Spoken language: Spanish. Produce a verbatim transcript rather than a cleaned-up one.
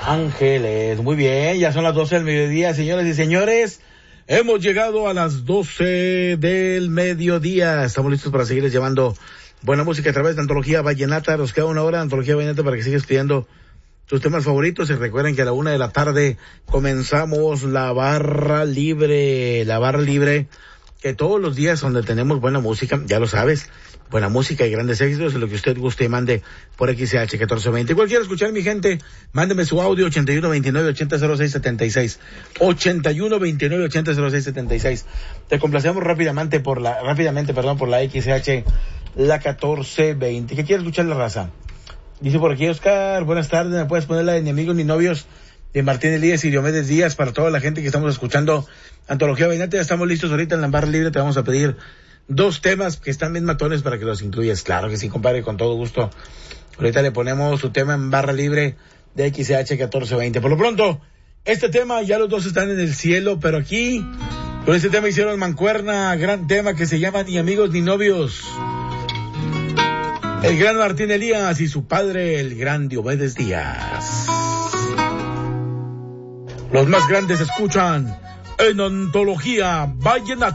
Ángeles, muy bien, ya son las doce del mediodía, señores y señores. Hemos llegado a las doce del mediodía. Estamos listos para seguirles llevando buena música a través de Antología Vallenata. Nos queda una hora de Antología Vallenata para que sigas pidiendo tus temas favoritos. Y recuerden que a la una de la tarde comenzamos la barra libre. La barra libre que todos los días donde tenemos buena música, ya lo sabes, buena música y grandes éxitos, lo que usted guste y mande por X C H catorce veinte. Igual quiere escuchar, mi gente, mándeme su audio ochenta y uno veintinueve ochenta cero seis setenta y seis. ochenta y uno veintinueve ochenta cero seis setenta y seis. Te complacemos rápidamente por la, rápidamente, perdón, por la X C H, la catorce veinte. ¿Qué quiere escuchar la raza? Dice por aquí Oscar, buenas tardes, ¿me puedes poner la de Ni Amigos Ni Novios de Martín Elías y Diomedes Díaz para toda la gente que estamos escuchando Antología Vallenata? Ya estamos listos ahorita en la barra libre, te vamos a pedir dos temas que están bien matones para que los incluyas. Claro que sí, compadre, con todo gusto. Ahorita le ponemos su tema en barra libre de X C H catorce veinte. Por lo pronto, este tema ya los dos están en el cielo, pero aquí con este tema hicieron mancuerna, gran tema que se llama Ni Amigos Ni Novios. El gran Martín Elías y su padre, el gran Diomedes Díaz. Los más grandes escuchan en Antología Vallenata.